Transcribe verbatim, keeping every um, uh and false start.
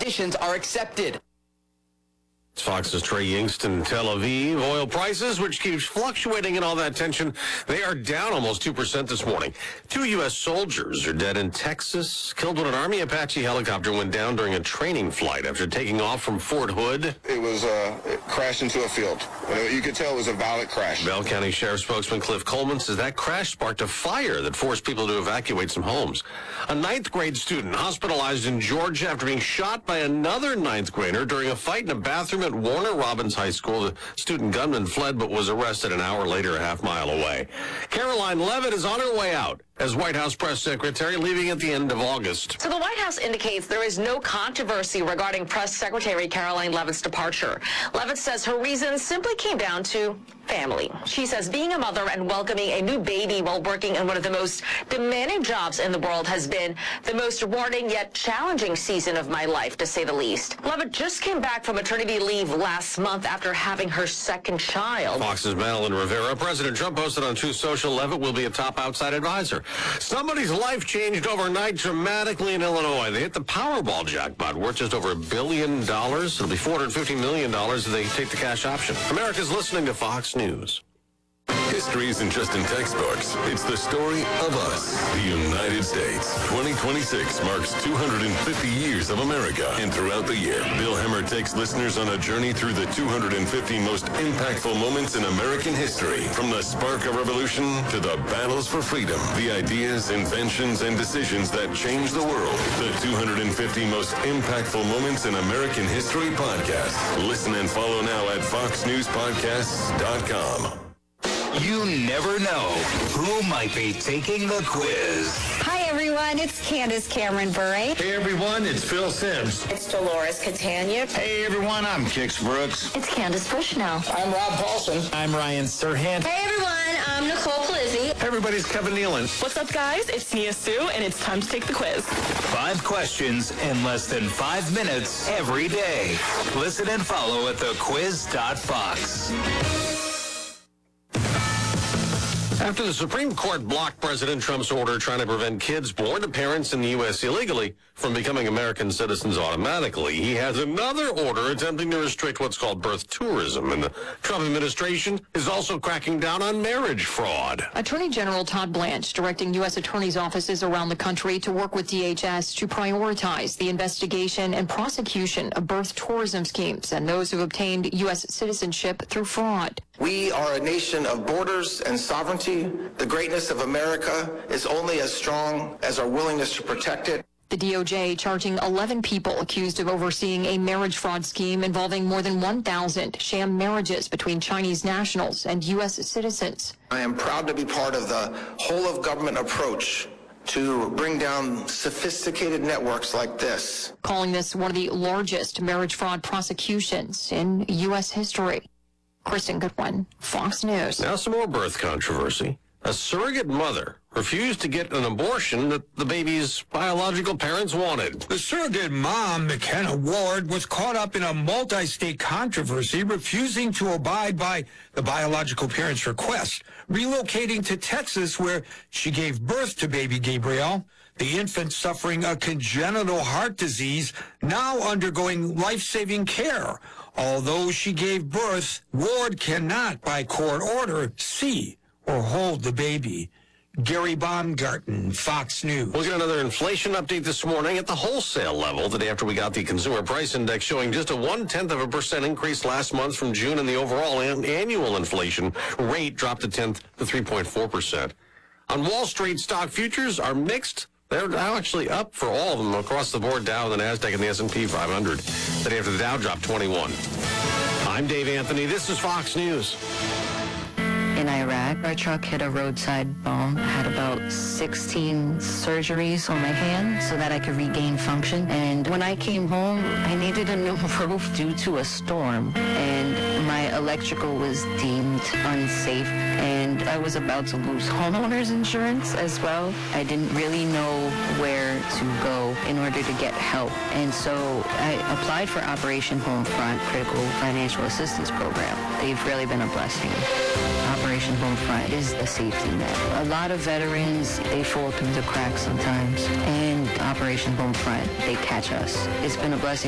donations are accepted. Fox's Trey Yingst in Tel Aviv. Oil prices, which keeps fluctuating in all that tension, they are down almost two percent this morning. Two U S soldiers are dead in Texas, killed when an Army Apache helicopter went down during a training flight after taking off from Fort Hood. It was, uh, it crashed into a field. You could tell it was a violent crash. Bell County Sheriff spokesman Cliff Coleman says that crash sparked a fire that forced people to evacuate some homes. A ninth grade student hospitalized in Georgia after being shot by another ninth grader during a fight in a bathroom at Warner Robins High School. The student gunman fled but was arrested an hour later a half mile away. Caroline Leavitt is on her way out as White House press secretary, leaving at the end of August. So the White House indicates there is no controversy regarding Press Secretary Caroline Leavitt's departure. Leavitt says her reasons simply came down to family. She says being a mother and welcoming a new baby while working in one of the most demanding jobs in the world has been the most rewarding yet challenging season of my life, to say the least. Leavitt just came back from maternity leave last month after having her second child. Fox's Madeline Rivera. President Trump posted on Truth Social, Leavitt will be a top outside advisor. Somebody's life changed overnight dramatically in Illinois. They hit the Powerball jackpot, worth just over a billion dollars. It'll be four hundred fifty million dollars if they take the cash option. America's listening to Fox News. History isn't just in textbooks. It's the story of us, the United States. twenty twenty-six marks two hundred fifty years of America. And throughout the year, Bill Hemmer takes listeners on a journey through the two hundred fifty most impactful moments in American history. From the spark of revolution to the battles for freedom, the ideas, inventions, and decisions that changed the world. The two hundred fifty most impactful moments in American history podcast. Listen and follow now at fox news podcasts dot com. You never know who might be taking the quiz. Hi, everyone. It's Candace Cameron Bure. Hey, everyone. It's Phil Sims. It's Dolores Catania. Hey, everyone. I'm Kix Brooks. It's Candace Bushnell. I'm Rob Paulson. I'm Ryan Serhant. Hey, everyone. I'm Nicole Polizzi. Hey, everybody's Kevin Nealon. What's up, guys? It's Nia Sue, and it's time to take the quiz. Five questions in less than five minutes every day. Listen and follow at the quiz dot fox. After the Supreme Court blocked President Trump's order trying to prevent kids born to parents in the U S illegally from becoming American citizens automatically, he has another order attempting to restrict what's called birth tourism. And the Trump administration is also cracking down on marriage fraud. Attorney General Todd Blanche directing U S attorneys' offices around the country to work with D H S to prioritize the investigation and prosecution of birth tourism schemes and those who've obtained U S citizenship through fraud. We are a nation of borders and sovereignty. The greatness of America is only as strong as our willingness to protect it. The D O J charging eleven people accused of overseeing a marriage fraud scheme involving more than one thousand sham marriages between Chinese nationals and U S citizens. I am proud to be part of the whole-of-government approach to bring down sophisticated networks like this. Calling this one of the largest marriage fraud prosecutions in U S history. Kristen Goodwin, Fox News. Now some more birth controversy. A surrogate mother refused to get an abortion that the baby's biological parents wanted. The surrogate mom, McKenna Ward, was caught up in a multi-state controversy, refusing to abide by the biological parents' request, relocating to Texas, where she gave birth to baby Gabriel, the infant suffering a congenital heart disease, now undergoing life-saving care. Although she gave birth, Ward cannot, by court order, see or hold the baby. Gary Baumgarten, Fox News. We'll get another inflation update this morning at the wholesale level, the day after we got the consumer price index showing just a one-tenth of a percent increase last month from June, and the overall an- annual inflation rate dropped a tenth to three point four percent. On Wall Street, stock futures are mixed. They're now actually up for all of them across the board, Dow, the NASDAQ, and the S and P five hundred. The day after the Dow dropped twenty-one. I'm Dave Anthony. This is Fox News. In Iraq, our truck hit a roadside bomb. I had about sixteen surgeries on my hand so that I could regain function. And when I came home, I needed a new roof due to a storm. And my electrical was deemed unsafe. And I was about to lose homeowners insurance as well. I didn't really know where to go in order to get help. And so I applied for Operation Homefront Critical Financial Assistance Program. They've really been a blessing. Operation Homefront is a safety net. A lot of veterans, they fall through the cracks sometimes. And Operation Homefront, they catch us. It's been a blessing.